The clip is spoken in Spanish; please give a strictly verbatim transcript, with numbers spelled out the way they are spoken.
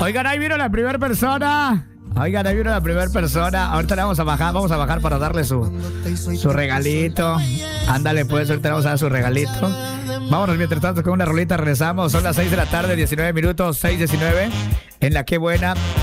Oigan, ahí vino la primera persona. Oigan, ahí vino la primera persona. Ahorita le vamos a bajar, vamos a bajar para darle su, su regalito. Ándale, pues, ahorita le vamos a dar su regalito. Vámonos mientras tanto con una rolita, regresamos. Son las seis de la tarde, diecinueve minutos, seis diecinueve. En la que buena.